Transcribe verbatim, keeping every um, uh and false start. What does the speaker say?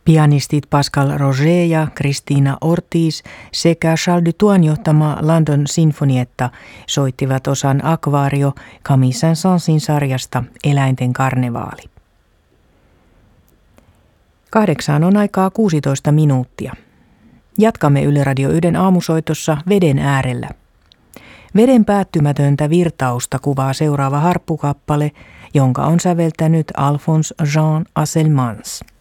Pianistit Pascal Roger ja Christina Ortiz sekä Charles Dutoin johtama London Sinfonietta soittivat osan Akvaario Camille Saint-Saënsin sarjasta Eläinten karnevaali. Kahdeksaan on aikaa kuusitoista minuuttia. Jatkamme Yle Radio yhden aamusoitossa Veden äärellä. Veden päättymätöntä virtausta kuvaa seuraava harppukappale, jonka on säveltänyt Alphonse Jean Asselmans.